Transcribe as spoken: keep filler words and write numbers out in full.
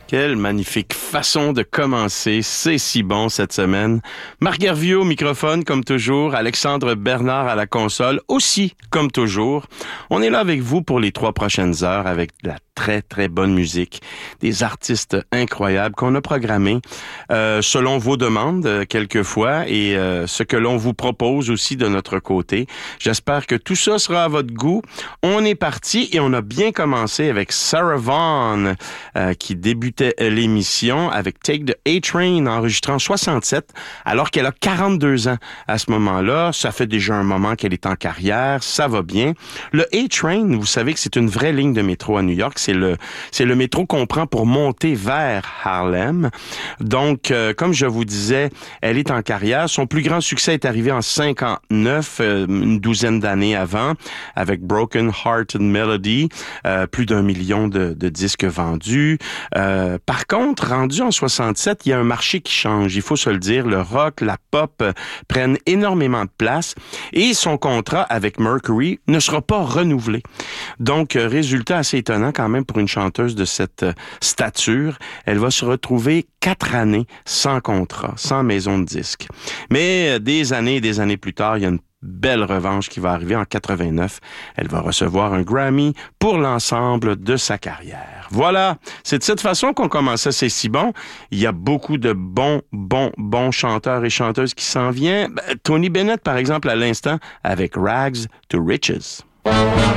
Quelle magnifique façon de commencer. C'est si bon cette semaine. Marc Hervieux au microphone, comme toujours. Alexandre Bernard à la console, aussi, comme toujours. On est là avec vous pour les trois prochaines heures avec de la très, très bonne musique. Des artistes incroyables qu'on a programmés euh, selon vos demandes, euh, quelquefois, et euh, ce que l'on vous propose aussi de notre côté. J'espère que tout ça sera à votre goût. On est parti et on a bien commencé avec Sarah Vaughan, euh, qui débutait l'émission avec Take the A-Train, enregistré en soixante-sept, alors qu'elle a quarante-deux ans à ce moment-là. Ça fait déjà un moment qu'elle est en carrière, ça va bien. Le A-Train, vous savez que c'est une vraie ligne de métro à New York. C'est le, c'est le métro qu'on prend pour monter vers Harlem. Donc, euh, comme je vous disais, elle est en carrière. Son plus grand succès est arrivé en cinquante-neuf, euh, une douzaine d'années avant, avec Broken Hearted Melody, euh, plus d'un million de, de disques vendus. Euh, par contre, rendu en soixante-sept, il y a un marché qui change. Il faut se le dire, le rock, la pop euh, prennent énormément de place et son contrat avec Mercury ne sera pas renouvelé. Donc, euh, résultat assez étonnant quand même pour une chanteuse de cette euh, stature. Elle va se retrouver quatre années sans contrat, sans maison de disques. Mais euh, des années et des années plus tard, il y a une belle revanche qui va arriver en quatre-vingt-neuf. Elle va recevoir un Grammy pour l'ensemble de sa carrière. Voilà, c'est de cette façon qu'on commençait C'est si bon. Il y a beaucoup de bons, bons, bons chanteurs et chanteuses qui s'en viennent. Tony Bennett, par exemple, à l'instant, avec Rags to Riches.